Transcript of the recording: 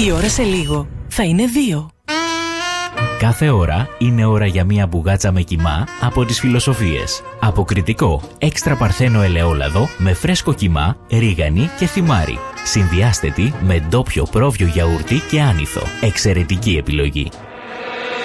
Η ώρα σε λίγο θα είναι 2. Κάθε ώρα είναι ώρα για μια μπουγάτσα με κιμά από τις Φιλοσοφίες. Αποκριτικό, έξτρα παρθένο ελαιόλαδο με φρέσκο κιμά, ρίγανη και θυμάρι. Συνδυάστε τη με ντόπιο πρόβιο γιαούρτι και άνηθο. Εξαιρετική επιλογή.